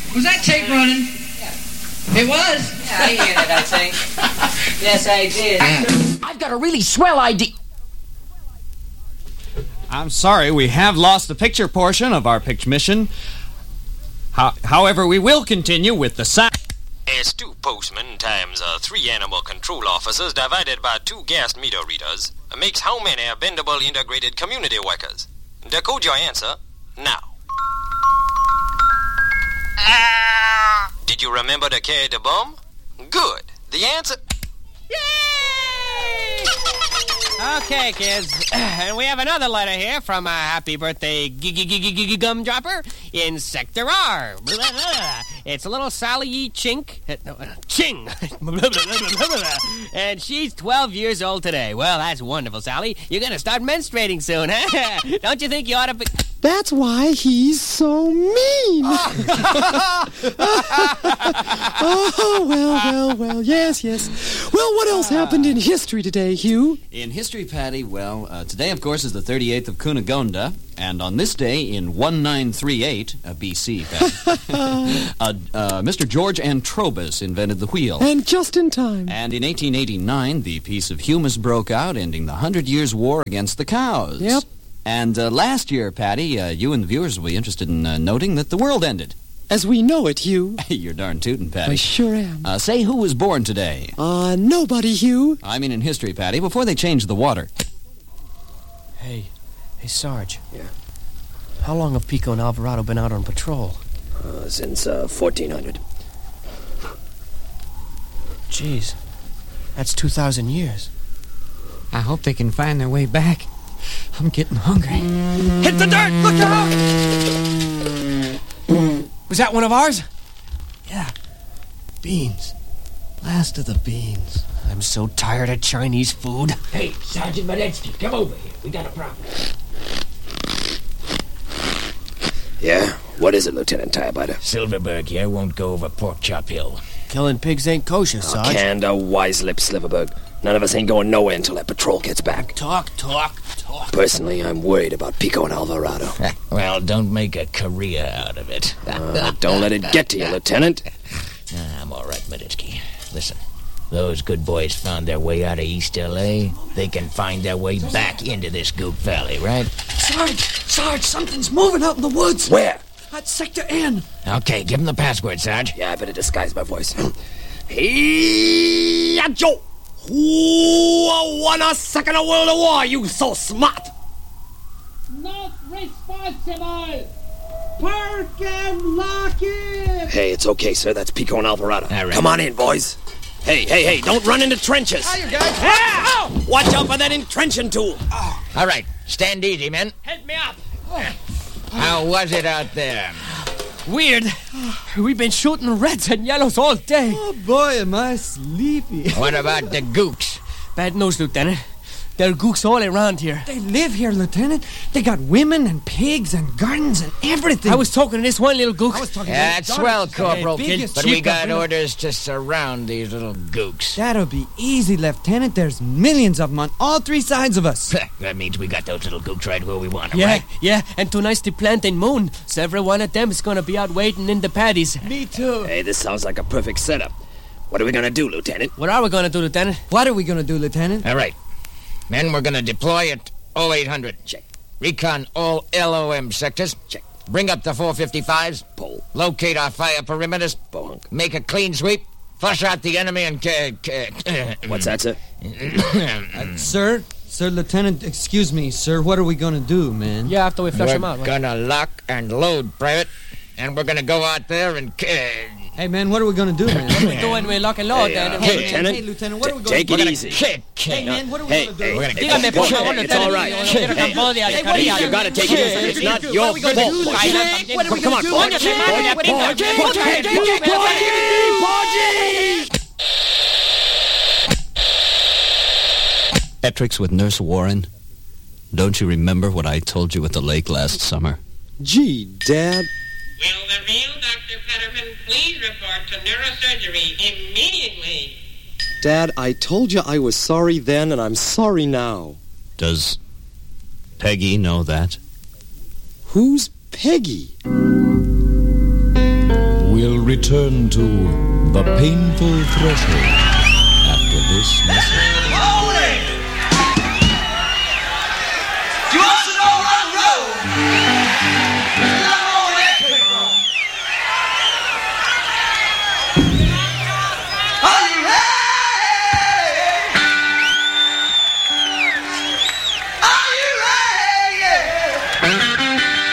Was that tape running? Yeah. It was? Yeah, I heard it, I think. Yes, I did. I've got a really swell idea. I'm sorry, we have lost the picture portion of our picture mission. However, we will continue with the sound. As 2 postmen times 3 animal control officers divided by 2 gas meter readers makes how many bendable integrated community workers? Decode your answer now. Did you remember to carry the bomb? Good. The answer... Yay! Okay, kids. And we have another letter here from a happy birthday gumdropper in Sector R. It's a little Sally Chink. Ching! And she's 12 years old today. Well, that's wonderful, Sally. You're going to start menstruating soon, huh? Don't you think you ought to be... That's why he's so mean. Oh, well, yes. Well, what else happened in history today, Hugh? In history, Patty, today, of course, is the 38th of Cunegonda, and on this day in 1938 BC, Patty, Mr. George Antrobus invented the wheel. And just in time. And in 1889, the Peace of Humus broke out, ending the 100 Years' War against the cows. Yep. And last year, Patty, you and the viewers will be interested in noting that the world ended. As we know it, Hugh. You're darn tootin', Patty. I sure am. Say who was born today. Nobody, Hugh. I mean in history, Patty, before they changed the water. Hey, Sarge. Yeah? How long have Pico and Alvarado been out on patrol? Since 1400. Jeez, that's 2,000 years. I hope they can find their way back. I'm getting hungry. Hit the dirt! Look out! Was that one of ours? Yeah. Beans. Last of the beans. I'm so tired of Chinese food. Hey, Sergeant Maletsky, come over here. We got a problem. Yeah? What is it, Lieutenant Tirebiter? Silverberg here won't go over Pork Chop Hill. Killing pigs ain't kosher, Sarge. Canned wise lip, Silverberg. None of us ain't going nowhere until that patrol gets back. Talk. Personally, I'm worried about Pico and Alvarado. Well, don't make a career out of it. Don't let it get to you, Lieutenant. I'm all right, Maletsky. Listen, those good boys found their way out of East L.A. They can find their way back into this Goop Valley, right? Sarge, something's moving out in the woods. Where? At Sector N. Okay, give them the password, Sarge. Yeah, I better disguise my voice. Hey, Joe! Who won a second World War? You so smart! Not responsible! Park and lock it! Hey, it's okay, sir. That's Pico and Alvarado. All right. Come on in, boys. Hey, don't run into trenches. Hiya, guys. Ah! Watch out for that entrenching tool. All right, stand easy, men. Help me up! How was it out there? Weird. We've been shooting reds and yellows all day. Oh, boy, am I sleepy. What about the gooks? Bad news, Lieutenant. There are gooks all around here. They live here, Lieutenant. They got women and pigs and gardens and everything. I was talking to this one little gook. That's swell, Corporal. biggest But we sheep got I've orders to surround these little gooks. That'll be easy, Lieutenant. There's millions of them on all 3 sides of us. That means we got those little gooks right where we want them, Yeah, right? yeah, and tonight's the planting moon. So every one of them is gonna be out waiting in the paddies. Me too. Hey, this sounds like a perfect setup. What are we gonna do, Lieutenant? What are we gonna do, Lieutenant? What are we gonna do, Lieutenant? All right. Men, we're gonna deploy at 0800. Check. Recon all LOM sectors. Check. Bring up the 455s. Pull. Locate our fire perimeters. Bohunk. Make a clean sweep. Flush out the enemy and... What's that, sir? Sir, Lieutenant, excuse me, sir. What are we gonna do, man? Yeah, after we flush We're them out. Right? gonna lock and load, Private. And we're gonna go out there and... Hey, man, what are we gonna do, man? We go and we lock and load. Lieutenant. Hey, Lieutenant, what are we gonna Take do? it easy. Kick. Hey, man, what are we Hey, gonna do? hey, We're gonna Dígame, por favor, It's all Lieutenant. right. You gotta take it easy. It's not your fault. What are we Come on, Etrix with Nurse Warren. Don't you remember what I told you at the lake last summer? Gee, Dad. Will the real Dr. Fetterman please report to neurosurgery immediately? Dad, I told you I was sorry then, and I'm sorry now. Does Peggy know that? Who's Peggy? We'll return to The Painful Threshold.